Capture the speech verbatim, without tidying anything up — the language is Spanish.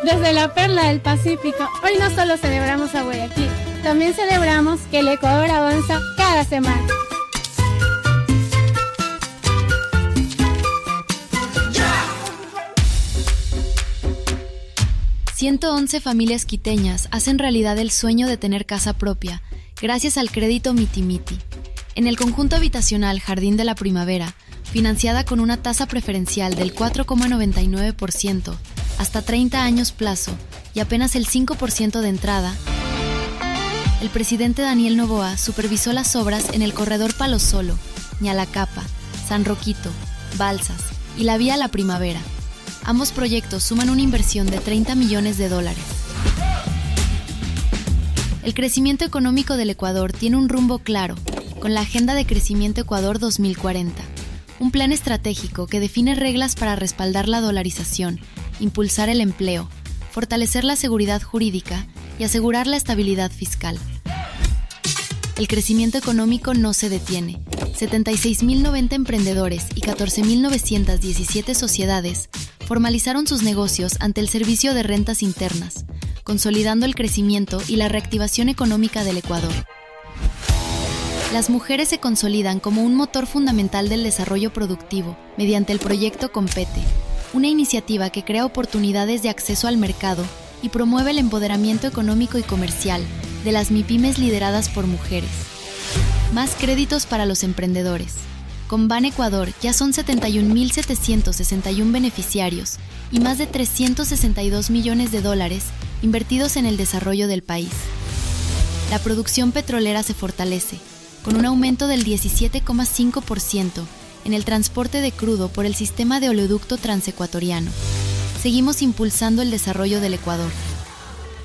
Desde la perla del Pacífico, hoy no solo celebramos a Guayaquil, también celebramos que el Ecuador avanza cada semana. ciento once familias quiteñas hacen realidad el sueño de tener casa propia, gracias al crédito Miti Miti. En el conjunto habitacional Jardín de la Primavera, financiada con una tasa preferencial del cuatro coma noventa y nueve por ciento, hasta treinta años plazo y apenas el cinco por ciento de entrada, el presidente Daniel Noboa supervisó las obras en el corredor Palo Solo, Ñalacapa, San Roquito, Balsas y la vía La Primavera. Ambos proyectos suman una inversión de treinta millones de dólares. El crecimiento económico del Ecuador tiene un rumbo claro, con la Agenda de Crecimiento Ecuador dos mil cuarenta, un plan estratégico que define reglas para respaldar la dolarización, impulsar el empleo, fortalecer la seguridad jurídica y asegurar la estabilidad fiscal. El crecimiento económico no se detiene. setenta y seis mil noventa emprendedores y catorce mil novecientas diecisiete sociedades formalizaron sus negocios ante el Servicio de Rentas Internas, consolidando el crecimiento y la reactivación económica del Ecuador. Las mujeres se consolidan como un motor fundamental del desarrollo productivo mediante el proyecto Compete, una iniciativa que crea oportunidades de acceso al mercado y promueve el empoderamiento económico y comercial de las MIPYMES lideradas por mujeres. Más créditos para los emprendedores. Con Ban Ecuador ya son setenta y un mil setecientos sesenta y uno beneficiarios y más de trescientos sesenta y dos millones de dólares invertidos en el desarrollo del país. La producción petrolera se fortalece, con un aumento del diecisiete coma cinco por ciento en el transporte de crudo por el sistema de oleoducto transecuatoriano. Seguimos impulsando el desarrollo del Ecuador.